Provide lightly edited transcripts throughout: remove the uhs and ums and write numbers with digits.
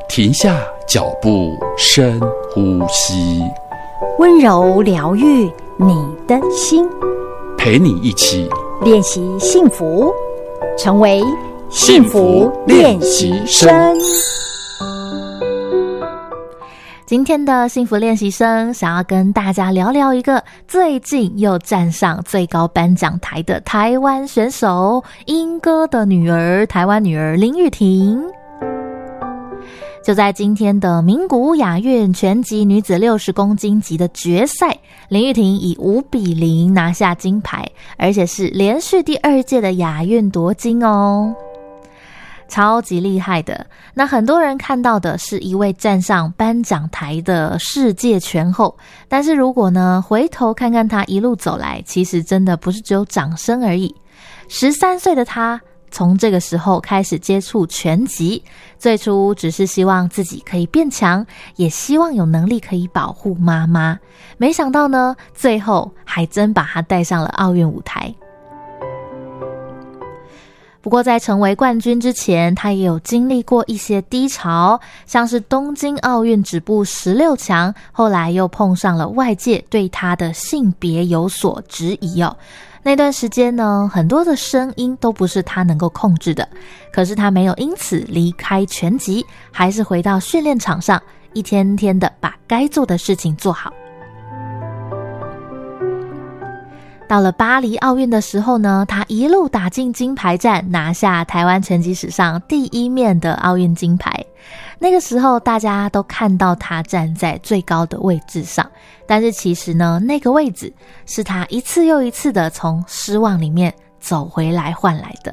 停下脚步，深呼吸， 温柔疗愈你的心， 陪你一起练习幸福，成为幸福练习生。 今天的幸福练习生想要跟大家聊聊一个最近又站上最高颁奖台的台湾选手，英哥的女儿，台湾女儿林玉婷。就在今天的名古屋亚运拳击女子60公斤级的决赛，林玉婷以5-0拿下金牌，而且是连续第2届的亚运夺金哦，超级厉害的。那很多人看到的是一位站上颁奖台的世界拳后，但是如果呢回头看看她一路走来，其实真的不是只有掌声而已。13岁的她从这个时候开始接触拳击，最初只是希望自己可以变强，也希望有能力可以保护妈妈，没想到呢最后还真把她带上了奥运舞台。不过在成为冠军之前，他也有经历过一些低潮，像是东京奥运止步16强，后来又碰上了外界对他的性别有所质疑哦。那段时间呢，很多的声音都不是他能够控制的，可是他没有因此离开拳击，还是回到训练场上，一天天的把该做的事情做好。到了巴黎奥运的时候呢，他一路打进金牌战，拿下台湾拳击史上第1面的奥运金牌。那个时候大家都看到他站在最高的位置上，但是其实呢，那个位置是他一次又一次的从失望里面走回来换来的。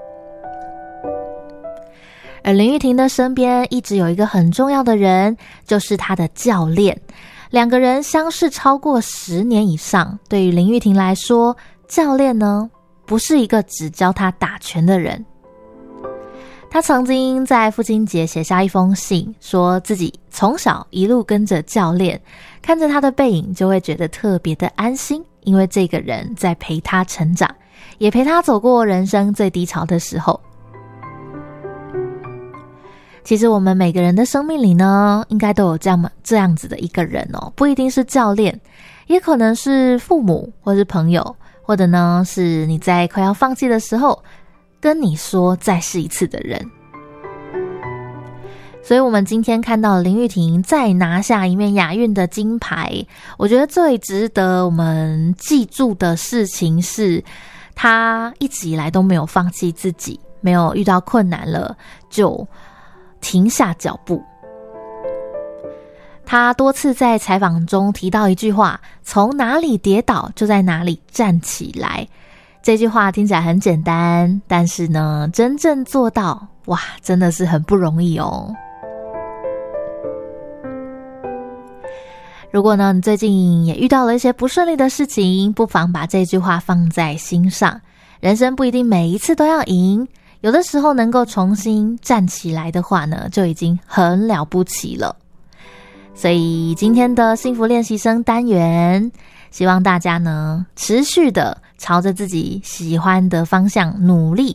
而林玉婷的身边一直有一个很重要的人，就是他的教练。2个人相识超过10年以上，对于林玉婷来说，教练呢不是一个只教她打拳的人。她曾经在父亲节写下一封信，说自己从小一路跟着教练，看着他的背影就会觉得特别的安心，因为这个人在陪他成长，也陪他走过人生最低潮的时候。其实我们每个人的生命里呢，应该都有这样子的一个人哦，不一定是教练，也可能是父母或是朋友，或者呢是你在快要放弃的时候跟你说再试一次的人。所以我们今天看到林玉婷再拿下1面亚运的金牌，我觉得最值得我们记住的事情是，她一直以来都没有放弃自己，没有遇到困难了就停下脚步。他多次在采访中提到一句话，从哪里跌倒就在哪里站起来。这句话听起来很简单，但是呢，真正做到，哇，真的是很不容易哦。如果呢，你最近也遇到了一些不顺利的事情，不妨把这句话放在心上。人生不一定每一次都要赢，有的时候能够重新站起来的话呢，就已经很了不起了。所以今天的幸福练习生单元，希望大家呢持续的朝着自己喜欢的方向努力。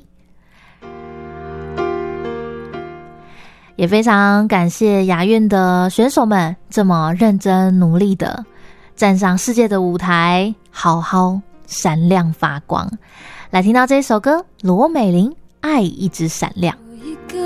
也非常感谢亚运的选手们这么认真努力的站上世界的舞台，好好闪亮发光。来听到这首歌，罗美玲，爱一直闪亮。